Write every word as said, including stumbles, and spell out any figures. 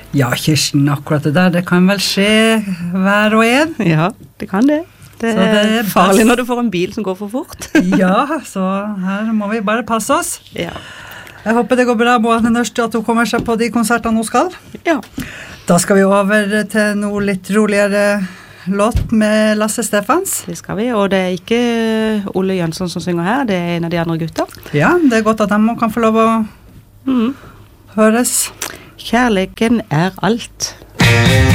Ja, Kirsten, akkurat det der, det kan vel skje hver og en. Ja, det kan det. Det Så det er er farlig best. når du får en bil som går for fort. Ja, så her må vi bare passe oss. Ja. Jeg håper det går bra, Boane Nørste, at hun kommer seg på de konsertene hun skal. Ja. Da skal vi over til noe litt roligere låt med Lasse Stefans. Det skal vi, og det er ikke Olle Jønsson som synger her, det er en av de andre gutta. Ja, det er godt at de kan få lov å Mm. høres. Kjærligheten er alt.